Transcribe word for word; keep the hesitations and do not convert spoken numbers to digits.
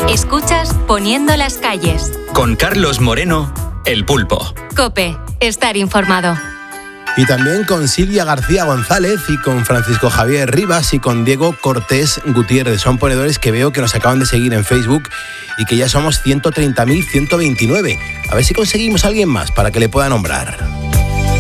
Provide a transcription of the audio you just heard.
Escuchas Poniendo las calles. Con Carlos Moreno, El Pulpo. COPE, estar informado. Y también con Silvia García González y con Francisco Javier Rivas y con Diego Cortés Gutiérrez. Son ponedores que veo que nos acaban de seguir en Facebook y que ya somos ciento treinta mil ciento veintinueve. A ver si conseguimos a alguien más para que le pueda nombrar.